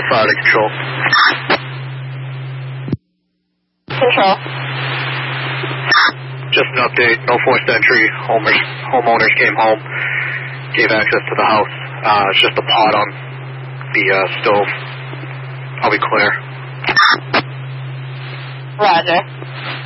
fire to control. Control. Just an update, no forced entry. Homeowners came home, gave access to the house. It's just a pot on the stove. I'll be clear. Roger.